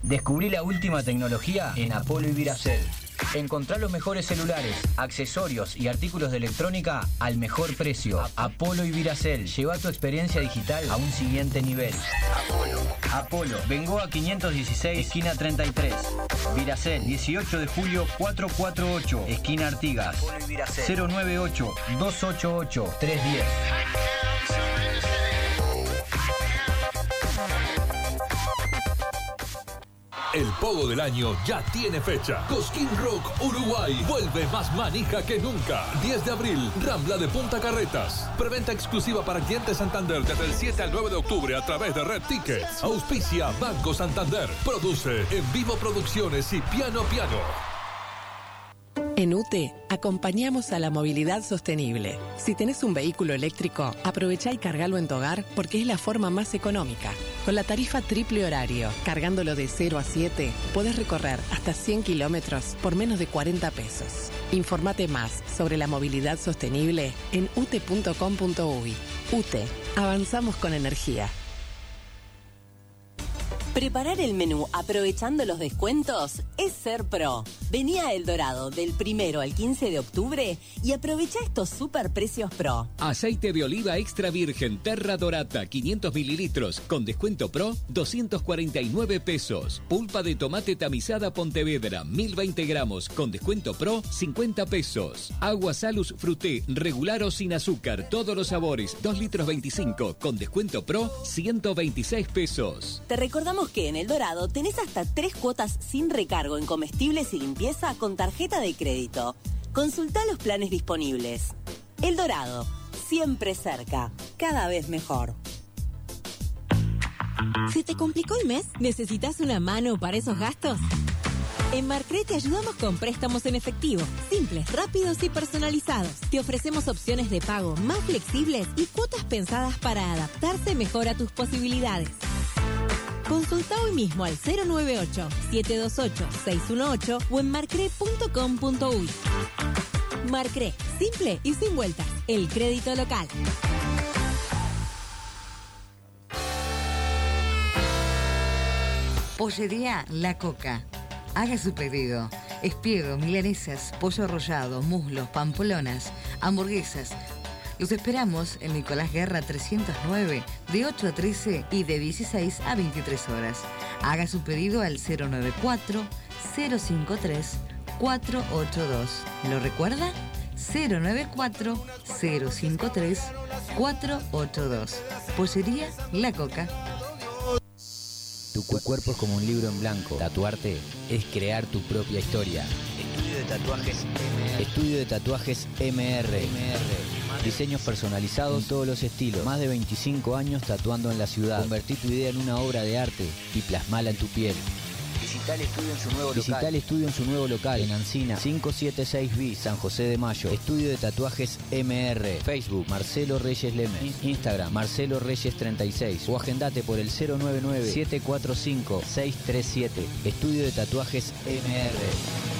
Descubrí la última tecnología en Apolo y Viracel. Encontrá los mejores celulares, accesorios y artículos de electrónica al mejor precio. Apolo y Viracel. Lleva tu experiencia digital a un siguiente nivel. Apolo, Bengoa 516, esquina 33. Viracel, 18 de julio 448, esquina Artigas. 098-288-310. El pogo del año ya tiene fecha. Cosquín Rock Uruguay vuelve más manija que nunca. 10 de abril, Rambla de Punta Carretas. Preventa exclusiva para clientes Santander desde el 7 al 9 de octubre a través de Red Tickets. Auspicia Banco Santander. Produce En Vivo Producciones y Piano Piano. En UTE, acompañamos a la movilidad sostenible. Si tenés un vehículo eléctrico, aprovechá y cargalo en tu hogar porque es la forma más económica. Con la tarifa triple horario, cargándolo de 0 a 7, podés recorrer hasta 100 kilómetros por menos de 40 pesos. Informate más sobre la movilidad sostenible en ute.com.uy. UTE, avanzamos con energía. Preparar el menú aprovechando los descuentos es ser pro. Vení a El Dorado del 1 al 15 de octubre y aprovecha estos super precios pro. Aceite de oliva extra virgen Terra Dorata 500 mililitros con descuento pro 249 pesos. Pulpa de tomate tamizada Pontevedra 1020 gramos con descuento pro 50 pesos. Agua Salus Fruté regular o sin azúcar todos los sabores 2 litros 25 con descuento pro 126 pesos. Te recordamos que en El Dorado tenés hasta 3 cuotas sin recargo en comestibles y limpieza con tarjeta de crédito. Consultá los planes disponibles. El Dorado, siempre cerca, cada vez mejor. ¿Se te complicó el mes? ¿Necesitas una mano para esos gastos? En Marcre te ayudamos con préstamos en efectivo, simples, rápidos y personalizados. Te ofrecemos opciones de pago más flexibles y cuotas pensadas para adaptarse mejor a tus posibilidades. Consulta hoy mismo al 098-728-618 o en marcre.com.uy. Marcre, simple y sin vueltas. El crédito local. Pollería La Coca. Haga su pedido. Espiedo, milanesas, pollo arrollado, muslos, pampolonas, hamburguesas. Los esperamos en Nicolás Guerra 309, de 8 a 13 y de 16 a 23 horas. Haga su pedido al 094-053-482. ¿Lo recuerda? 094-053-482. Pollería La Coca. Tu cuerpo es como un libro en blanco. Tatuarte es crear tu propia historia. Estudio de tatuajes MR. Diseños personalizados en todos los estilos. Más de 25 años tatuando en la ciudad. Convertí tu idea en una obra de arte y plasmala en tu piel. Visita el estudio en su nuevo local. En Ancina 576B, San José de Mayo. Estudio de tatuajes MR. Facebook Marcelo Reyes Leme. Instagram Marcelo Reyes 36. O agendate por el 099-745-637. Estudio de tatuajes MR.